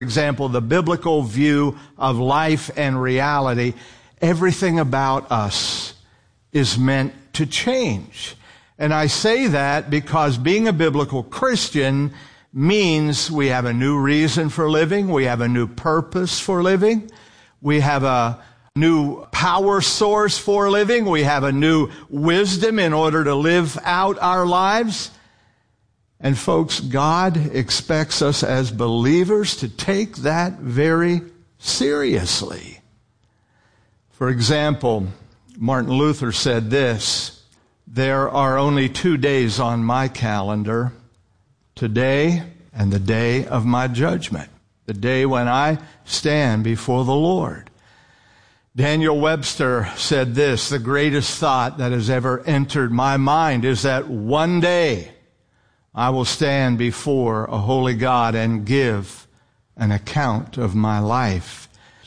example, the biblical view of life and reality, everything about us is meant to change. And I say that because being a biblical Christian means we have a new reason for living, we have a new purpose for living, we have a new power source for living, we have a new wisdom in order to live out our lives. And folks, God expects us as believers to take that very seriously. For example, Martin Luther said this, "There are only 2 days on my calendar, today and the day of my judgment, the day when I stand before the Lord." Daniel Webster said this, "The greatest thought that has ever entered my mind is that one day I will stand before a holy God and give an account of my life."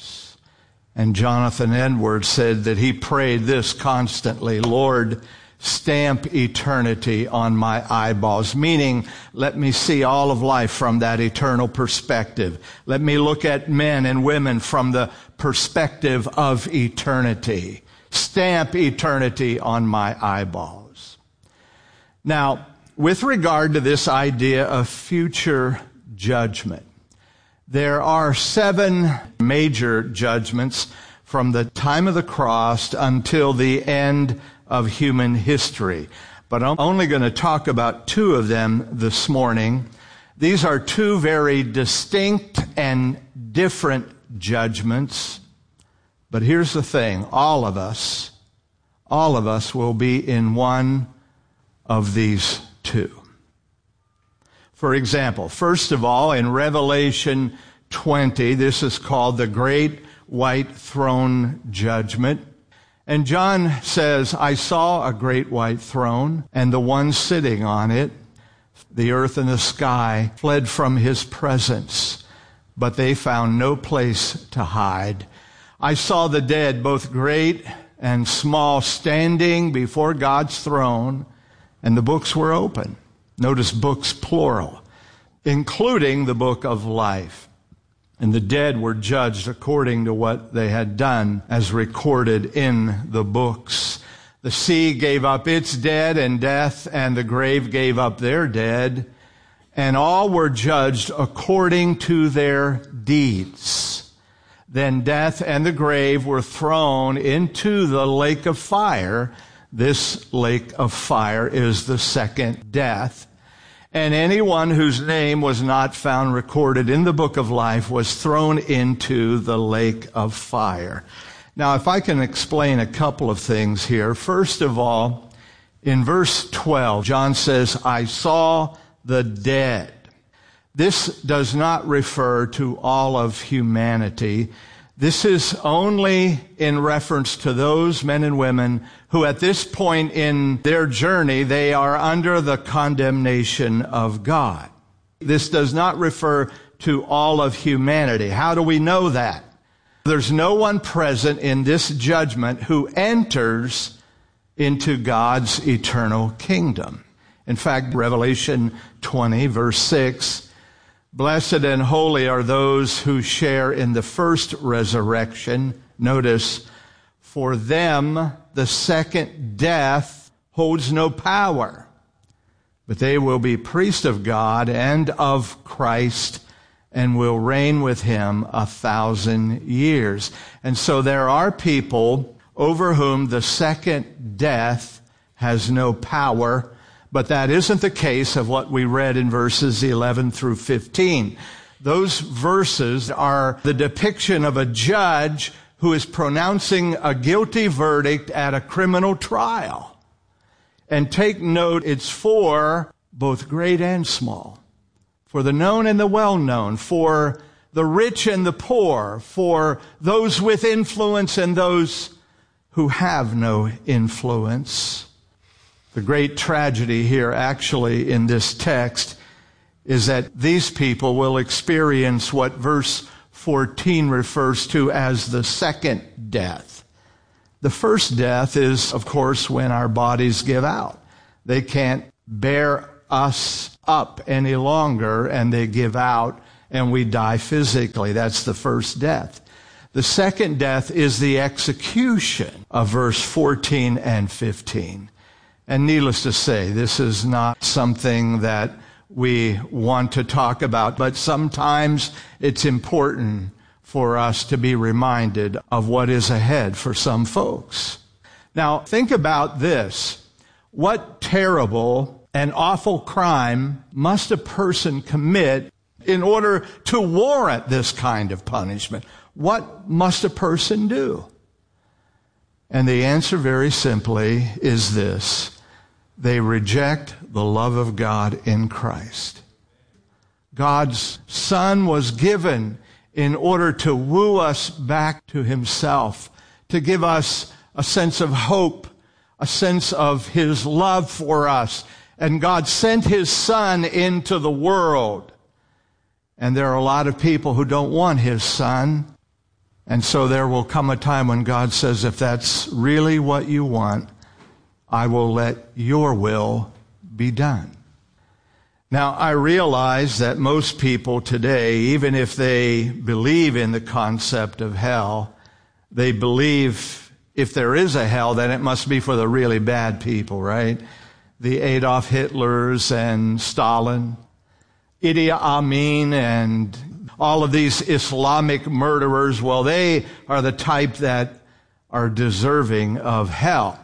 And Jonathan Edwards said that he prayed this constantly, "Lord, stamp eternity on my eyeballs," meaning let me see all of life from that eternal perspective. Let me look at men and women from the perspective of eternity. Stamp eternity on my eyeballs. Now, with regard to this idea of future judgment, there are 7 major judgments from the time of the cross until the end of human history. But I'm only going to talk about 2 of them this morning. These are 2 very distinct and different judgments. But here's the thing, all of us will be in one of these 2. For example, first of all, in Revelation 20, this is called the Great White Throne Judgment. And John says, "I saw a great white throne, and the one sitting on it. The earth and the sky fled from his presence, but they found no place to hide. I saw the dead, both great and small, standing before God's throne, and the books were open." Notice books plural, including the book of life. And the dead were judged according to what they had done as recorded in the books. The sea gave up its dead, and death and the grave gave up their dead, and all were judged according to their deeds. Then death and the grave were thrown into the lake of fire. This lake of fire is the second death. And anyone whose name was not found recorded in the book of life was thrown into the lake of fire. Now, if I can explain a couple of things here. First of all, in verse 12, John says, "I saw the dead." This does not refer to all of humanity. This is only in reference to those men and women who at this point in their journey, they are under the condemnation of God. This does not refer to all of humanity. How do we know that? There's no one present in this judgment who enters into God's eternal kingdom. In fact, Revelation 20, verse 6, "Blessed and holy are those who share in the first resurrection." Notice, "For them the second death holds no power, but they will be priests of God and of Christ and will reign with him 1,000 years." And so there are people over whom the second death has no power, but that isn't the case of what we read in verses 11 through 15. Those verses are the depiction of a judge who is pronouncing a guilty verdict at a criminal trial. And take note, it's for both great and small, for the known and the well-known, for the rich and the poor, for those with influence and those who have no influence. The great tragedy here actually in this text is that these people will experience what verse 14 refers to as the second death. The first death is, of course, when our bodies give out. They can't bear us up any longer, and they give out, and we die physically. That's the first death. The second death is the execution of verse 14 and 15. And needless to say, this is not something that we want to talk about, but sometimes it's important for us to be reminded of what is ahead for some folks. Now, think about this. What terrible and awful crime must a person commit in order to warrant this kind of punishment? What must a person do? And the answer very simply is this. They reject the love of God in Christ. God's Son was given in order to woo us back to Himself, to give us a sense of hope, a sense of His love for us. And God sent His Son into the world. And there are a lot of people who don't want His Son. And so there will come a time when God says, if that's really what you want, I will let your will be done. Now, I realize that most people today, even if they believe in the concept of hell, they believe if there is a hell, then it must be for the really bad people, right? The Adolf Hitlers and Stalin, Idi Amin and all of these Islamic murderers, well, they are the type that are deserving of hell.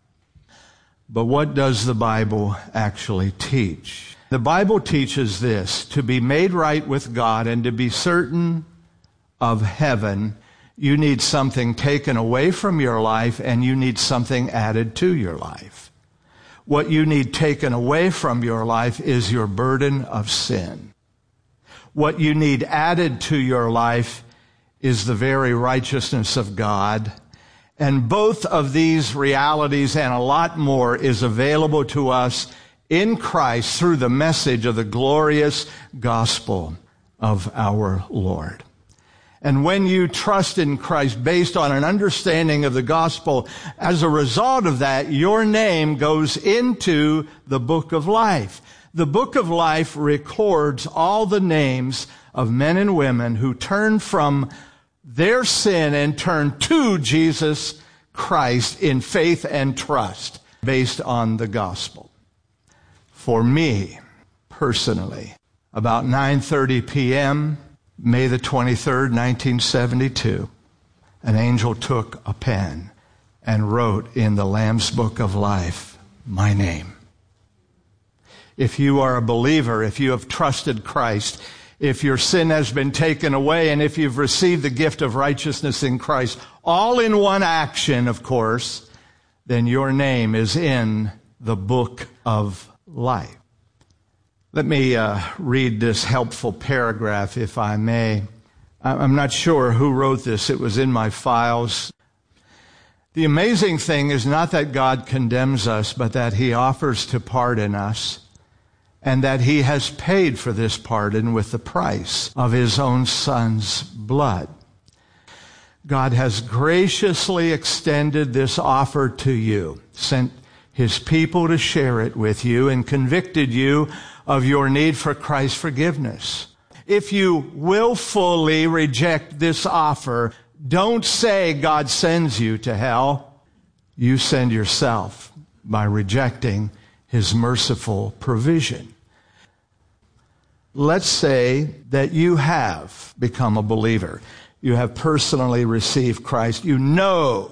But what does the Bible actually teach? The Bible teaches this: to be made right with God and to be certain of heaven, you need something taken away from your life and you need something added to your life. What you need taken away from your life is your burden of sin. What you need added to your life is the very righteousness of God. And both of these realities and a lot more is available to us in Christ through the message of the glorious gospel of our Lord. And when you trust in Christ based on an understanding of the gospel, as a result of that, your name goes into the book of life. The book of life records all the names of men and women who turn from their sin and turn to Jesus Christ in faith and trust based on the gospel. For me, personally, about 9:30 p.m., May the 23rd, 1972, an angel took a pen and wrote in the Lamb's Book of Life, my name. If you are a believer, if you have trusted Christ, if your sin has been taken away, and if you've received the gift of righteousness in Christ, all in one action, of course, then your name is in the book of life. Let me read this helpful paragraph, if I may. I'm not sure who wrote this. It was in my files. The amazing thing is not that God condemns us, but that He offers to pardon us, and that He has paid for this pardon with the price of His own Son's blood. God has graciously extended this offer to you, sent His people to share it with you, and convicted you of your need for Christ's forgiveness. If you willfully reject this offer, don't say God sends you to hell. You send yourself by rejecting His merciful provision. Let's say that you have become a believer. You have personally received Christ. You know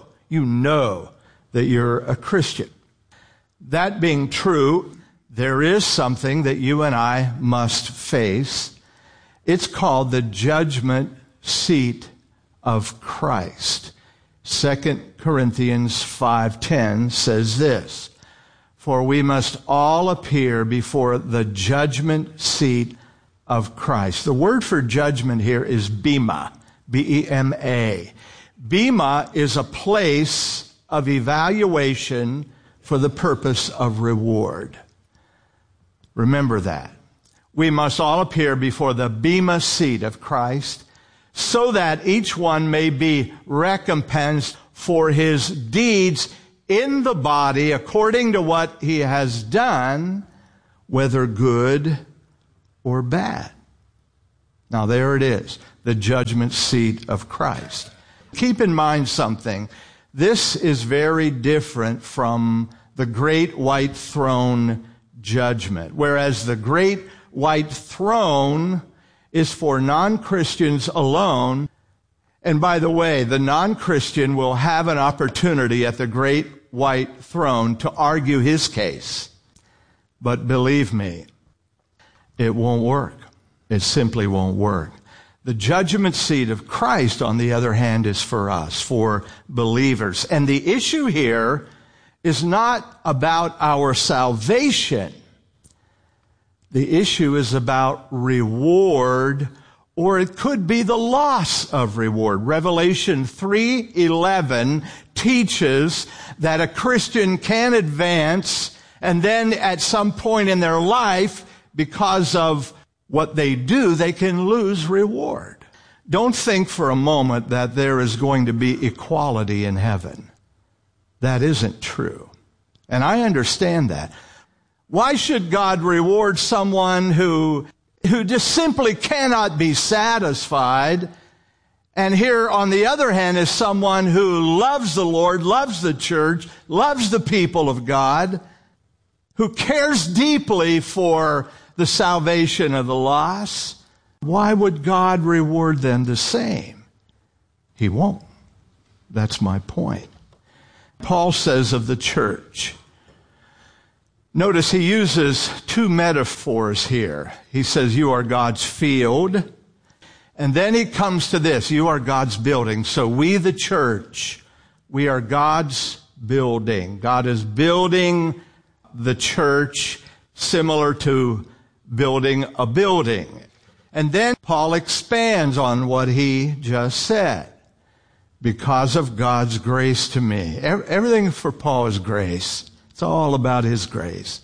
that you're a Christian. That being true, there is something that you and I must face. It's called the judgment seat of Christ. 2 Corinthians 5:10 says this, "For we must all appear before the judgment seat of Christ." The word for judgment here is bema, B-E-M-A. Bema is a place of evaluation for the purpose of reward. Remember that. We must all appear before the bema seat of Christ so that each one may be recompensed for his deeds in the body according to what he has done, whether good or bad. Now there it is, the judgment seat of Christ. Keep in mind something. This is very different from the great white throne judgment. Whereas the great white throne is for non-Christians alone. And by the way, the non-Christian will have an opportunity at the great white throne to argue his case. But believe me, it won't work. It simply won't work. The judgment seat of Christ, on the other hand, is for us, for believers. And the issue here is not about our salvation. The issue is about reward, or it could be the loss of reward. Revelation 3:11 teaches that a Christian can advance, and then at some point in their life, because of what they do, they can lose reward. Don't think for a moment that there is going to be equality in heaven. That isn't true. And I understand that. Why should God reward someone who just simply cannot be satisfied? And here, on the other hand, is someone who loves the Lord, loves the church, loves the people of God, who cares deeply for the salvation of the lost. Why would God reward them the same? He won't. That's my point. Paul says of the church, notice he uses two metaphors here. He says, you are God's field. And then he comes to this, you are God's building. So we, the church, we are God's building. God is building the church similar to building a building. And then Paul expands on what he just said. Because of God's grace to me. Everything for Paul is grace. It's all about his grace.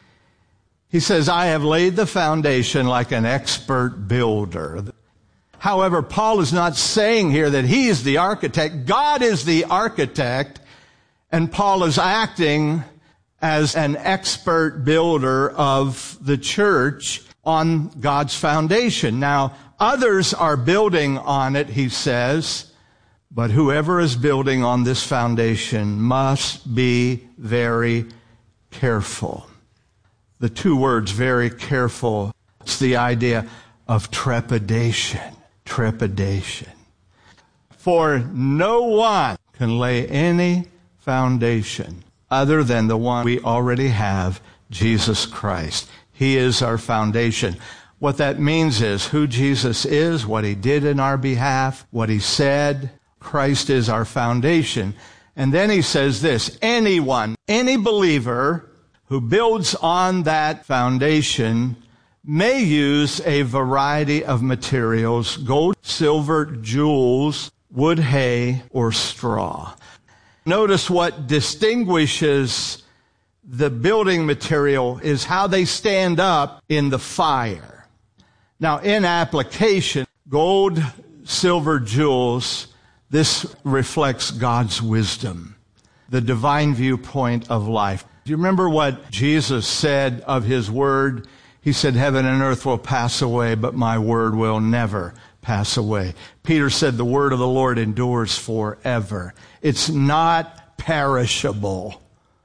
He says, I have laid the foundation like an expert builder. However, Paul is not saying here that he is the architect. God is the architect, and Paul is acting as an expert builder of the church on God's foundation. Now, others are building on it, he says, but whoever is building on this foundation must be very careful. The two words, very careful, it's the idea of trepidation. Trepidation. For no one can lay any foundation other than the one we already have, Jesus Christ. He is our foundation. What that means is who Jesus is, what he did in our behalf, what he said. Christ is our foundation. And then he says this, anyone, any believer who builds on that foundation may use a variety of materials, gold, silver, jewels, wood, hay, or straw. Notice what distinguishes the building material is how they stand up in the fire. Now, in application, gold, silver, jewels, this reflects God's wisdom, the divine viewpoint of life. Do you remember what Jesus said of his word? He said, heaven and earth will pass away, but my word will never pass away. Peter said, the word of the Lord endures forever. It's not perishable.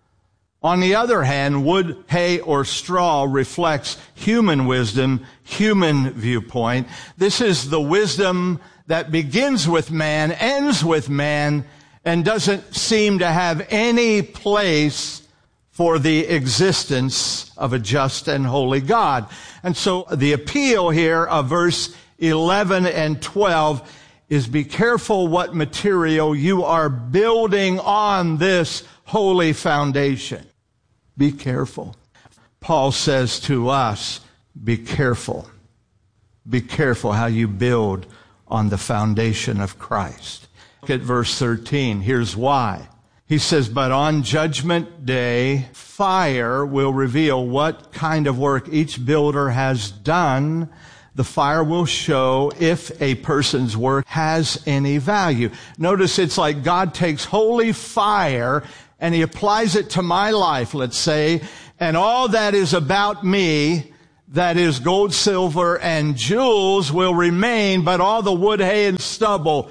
On the other hand, wood, hay, or straw reflects human wisdom, human viewpoint. This is the wisdom that begins with man, ends with man, and doesn't seem to have any place for the existence of a just and holy God. And so the appeal here of verse 11 and 12 is be careful what material you are building on this holy foundation. Be careful. Paul says to us, be careful. Be careful how you build on the foundation of Christ. Look at verse 13. Here's why. He says, but on judgment day, fire will reveal what kind of work each builder has done. The fire will show if a person's work has any value. Notice it's like God takes holy fire and he applies it to my life, let's say, and all that is about me that is gold, silver, and jewels will remain, but all the wood, hay, and stubble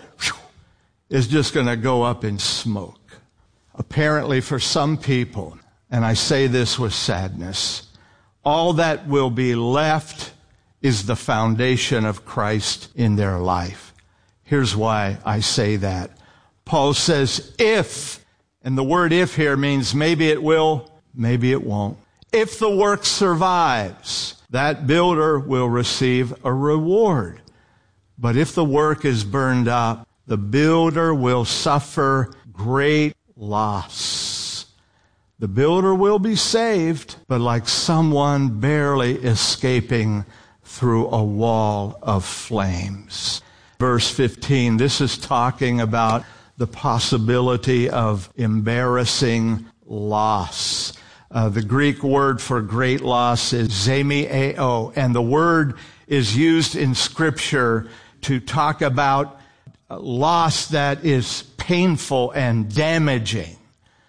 is just going to go up in smoke. Apparently for some people, and I say this with sadness, all that will be left is the foundation of Christ in their life. Here's why I say that. Paul says, if, and the word if here means maybe it will, maybe it won't. If the work survives, that builder will receive a reward. But if the work is burned up, the builder will suffer great loss. The builder will be saved, but like someone barely escaping through a wall of flames. Verse 15, this is talking about the possibility of embarrassing loss. The Greek word for great loss is zemieo, and the word is used in Scripture to talk about loss that is painful and damaging,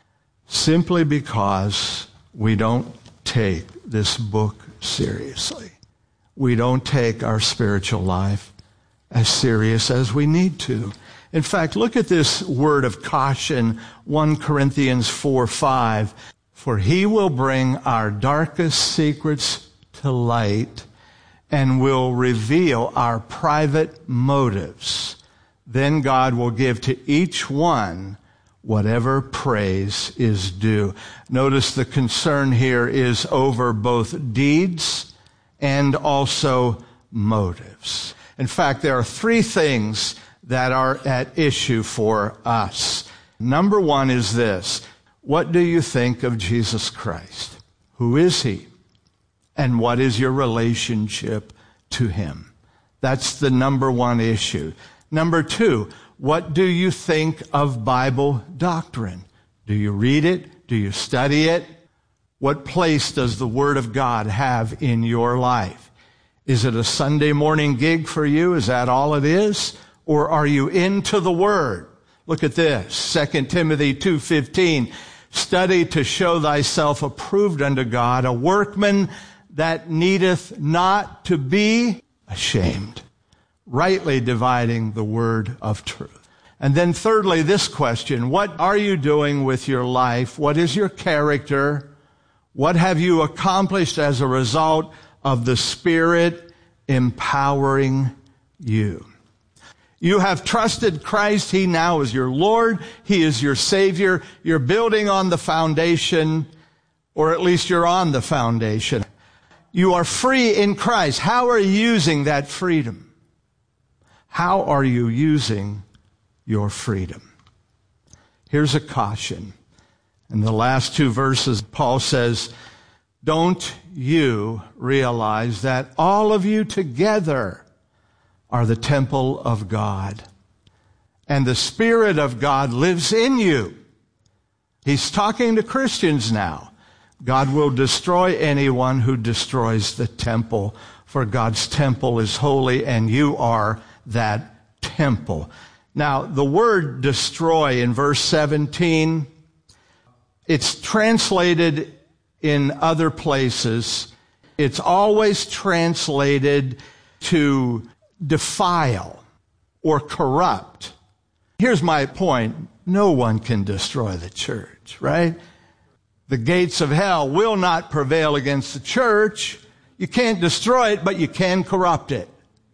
simply because we don't take this book seriously. We don't take our spiritual life as serious as we need to. In fact, look at this word of caution, 1 Corinthians 4:5. For he will bring our darkest secrets to light and will reveal our private motives. Then God will give to each one whatever praise is due. Notice the concern here is over both deeds and also motives. In fact, there are three things that are at issue for us. Number one is this. What do you think of Jesus Christ? Who is he? And what is your relationship to him? That's the number one issue. Number two, what do you think of Bible doctrine? Do you read it? Do you study it? What place does the Word of God have in your life? Is it a Sunday morning gig for you? Is that all it is? Or are you into the Word? Look at this, 2 Timothy 2:15. Study to show thyself approved unto God, a workman that needeth not to be ashamed, rightly dividing the word of truth. And then thirdly, this question, what are you doing with your life? What is your character? What have you accomplished as a result of the Spirit empowering you? You have trusted Christ. He now is your Lord. He is your Savior. You're building on the foundation, or at least you're on the foundation. You are free in Christ. How are you using that freedom? How are you using your freedom? Here's a caution. In the last two verses, Paul says, don't you realize that all of you together are the temple of God, and the Spirit of God lives in you? He's talking to Christians now. God will destroy anyone who destroys the temple, for God's temple is holy, and you are that temple. Now, the word destroy in verse 17, it's translated in other places. It's always translated to defile or corrupt. Here's my point. No one can destroy the church, right? The gates of hell will not prevail against the church. You can't destroy it, but you can corrupt it.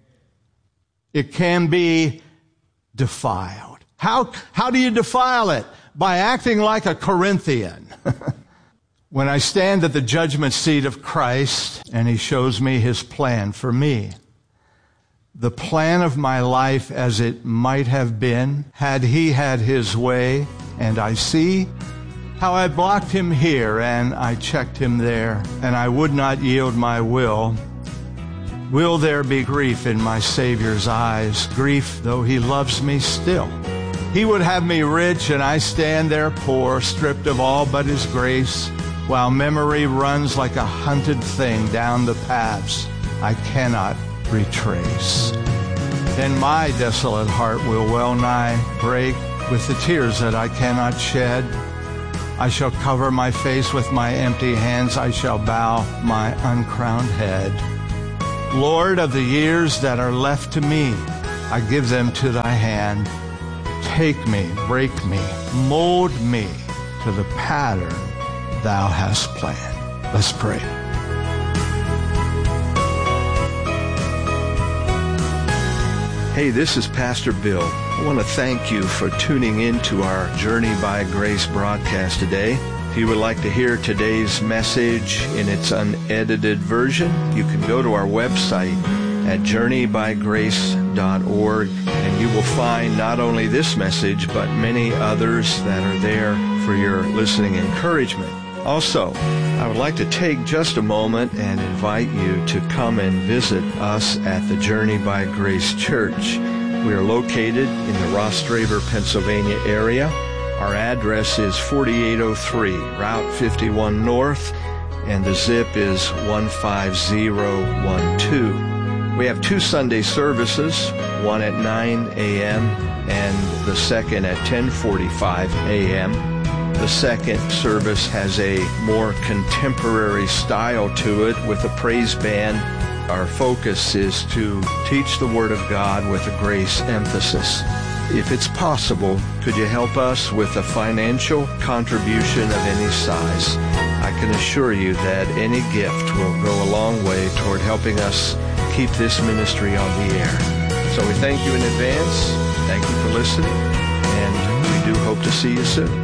It can be defiled. How do you defile it? By acting like a Corinthian. When I stand at the judgment seat of Christ and he shows me his plan for me, the plan of my life as it might have been had he had his way, and I see how I blocked him here and I checked him there, and I would not yield my will. Will there be grief in my Savior's eyes? Grief, though he loves me still. He would have me rich, and I stand there poor, stripped of all but his grace, while memory runs like a hunted thing down the paths I cannot retrace. Then my desolate heart will well nigh break with the tears that I cannot shed. I shall cover my face with my empty hands. I shall bow my uncrowned head. Lord, of the years that are left to me, I give them to thy hand. Take me, break me, mold me to the pattern thou hast planned. Let's pray. Hey, this is Pastor Bill. I want to thank you for tuning in to our Journey by Grace broadcast today. If you would like to hear today's message in its unedited version, you can go to our website at journeybygrace.org, and you will find not only this message, but many others that are there for your listening encouragement. Also, I would like to take just a moment and invite you to come and visit us at the Journey by Grace Church. We are located in the Ross Draver, Pennsylvania area. Our address is 4803 Route 51 North, and the zip is 15012. We have 2 Sunday services, one at 9 a.m. and the second at 10:45 a.m. The second service has a more contemporary style to it with a praise band. Our focus is to teach the Word of God with a grace emphasis. If it's possible, could you help us with a financial contribution of any size? I can assure you that any gift will go a long way toward helping us keep this ministry on the air. So we thank you in advance. Thank you for listening, and we do hope to see you soon.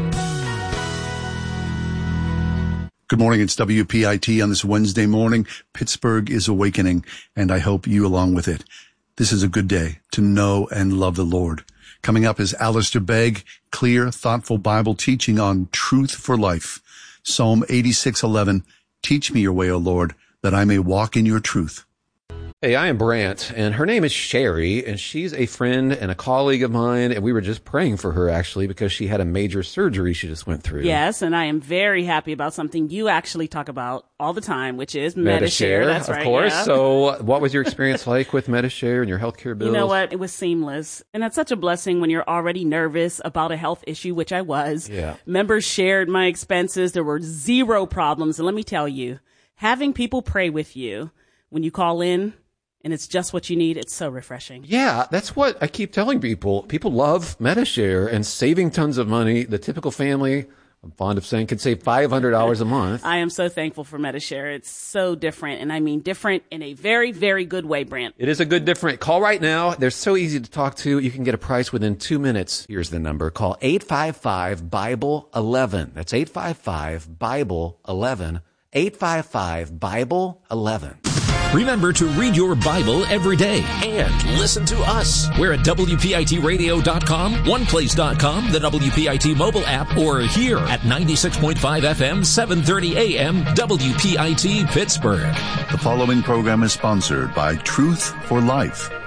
Good morning. It's WPIT on this Wednesday morning. Pittsburgh is awakening, and I hope you along with it. This is a good day to know and love the Lord. Coming up is Alistair Begg, clear, thoughtful Bible teaching on truth for life. Psalm 86:11, teach me your way, O Lord, that I may walk in your truth. Hey, I am Brant, and her name is Sherry, and she's a friend and a colleague of mine, and we were just praying for her, actually, because she had a major surgery she just went through. Yes, and I am very happy about something you actually talk about all the time, which is Medi-Share. That's right, of course. Yeah. So what was your experience like with Medi-Share and your healthcare bills? You know what? It was seamless, and that's such a blessing when you're already nervous about a health issue, which I was. Yeah. Members shared my expenses. There were zero problems, and let me tell you, having people pray with you when you call in, and it's just what you need, it's so refreshing. Yeah, that's what I keep telling people. People love Medi-Share and saving tons of money. The typical family, I'm fond of saying, could save $500 a month. I am so thankful for Medi-Share. It's so different, and I mean different in a very, very good way, Brant. It is a good different. Call right now. They're so easy to talk to. You can get a price within 2 minutes. Here's the number. Call 855-BIBLE-11. That's 855-BIBLE-11. 855-BIBLE-11. Remember to read your Bible every day and listen to us. We're at WPITradio.com, OnePlace.com, the WPIT mobile app, or here at 96.5 FM, 730 AM, WPIT Pittsburgh. The following program is sponsored by Truth for Life.